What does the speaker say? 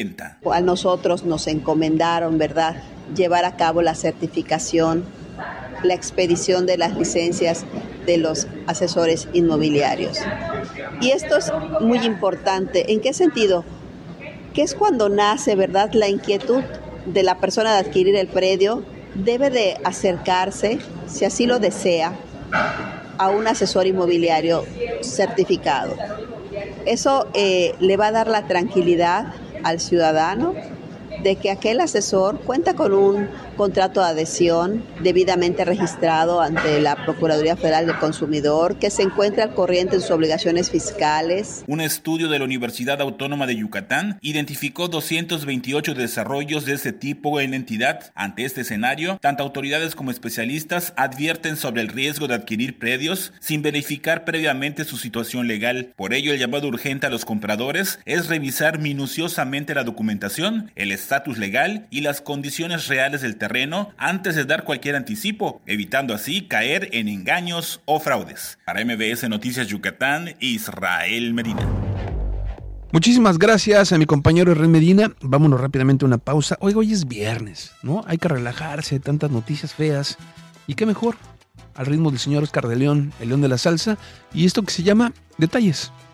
A nosotros nos encomendaron, ¿verdad?, llevar a cabo la certificación, la expedición de las licencias de los asesores inmobiliarios. Y esto es muy importante. ¿En qué sentido? Que es cuando nace, ¿verdad?, la inquietud de la persona de adquirir el predio, debe de acercarse, si así lo desea, a un asesor inmobiliario certificado. Eso le va a dar la tranquilidad al ciudadano de que aquel asesor cuenta con un contrato de adhesión debidamente registrado ante la Procuraduría Federal del Consumidor, que se encuentra al corriente en sus obligaciones fiscales. Un estudio de la Universidad Autónoma de Yucatán identificó 228 desarrollos de este tipo en la entidad. Ante este escenario, tanto autoridades como especialistas advierten sobre el riesgo de adquirir predios sin verificar previamente su situación legal. Por ello, el llamado urgente a los compradores es revisar minuciosamente la documentación, el estatus legal y las condiciones reales del terreno antes de dar cualquier anticipo, evitando así caer en engaños o fraudes. Para MBS Noticias Yucatán, Israel Medina. Muchísimas gracias a mi compañero Israel Medina. Vámonos rápidamente a una pausa. Oiga, hoy es viernes, ¿no? Hay que relajarse, tantas noticias feas. Y qué mejor, al ritmo del señor Oscar de León, el león de la salsa, y esto que se llama Detalles.